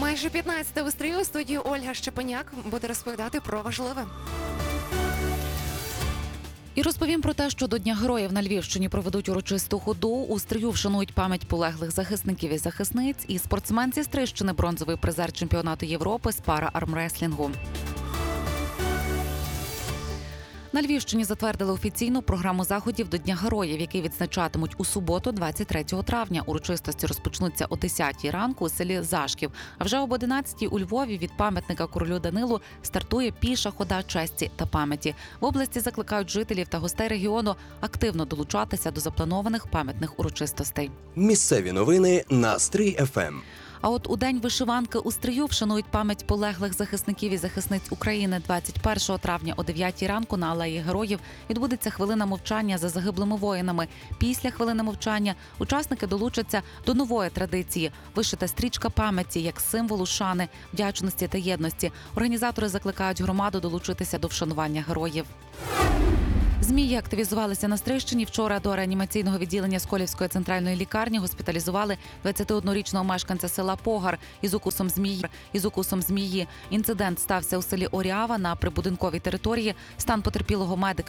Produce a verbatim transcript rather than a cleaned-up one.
Майже п'ятнадцята у стрію. У студії Ольга Щепеняк буде розповідати про важливе. І розповім про те, що до Дня Героїв на Львівщині проведуть урочисту ходу. У стрію вшанують пам'ять полеглих захисників і захисниць. І спортсмен зі Стрийщини, бронзовий призер чемпіонату Європи з пара-армреслінгу. На Львівщині затвердили офіційну програму заходів до Дня Героїв, які відзначатимуть у суботу, двадцять третього травня. Урочистості розпочнуться о десятій ранку у селі Зашків. А вже об одинадцятій у Львові від пам'ятника королю Данилу стартує піша хода честі та пам'яті. В області закликають жителів та гостей регіону активно долучатися до запланованих пам'ятних урочистостей. Місцеві новини на Стрий еф ем. А от у День вишиванки у Стрию вшанують пам'ять полеглих захисників і захисниць України. двадцять першого травня о дев'ятій ранку на Алеї Героїв відбудеться хвилина мовчання за загиблими воїнами. Після хвилини мовчання учасники долучаться до нової традиції – вишита стрічка пам'яті як символу шани, вдячності та єдності. Організатори закликають громаду долучитися до вшанування героїв. Змії активізувалися на Стрийщині. Вчора до реанімаційного відділення Сколівської центральної лікарні госпіталізували двадцятиоднорічного мешканця села Погар із укусом змії. Із укусом змії. Інцидент стався у селі Орява на прибудинковій території. Стан потерпілого медики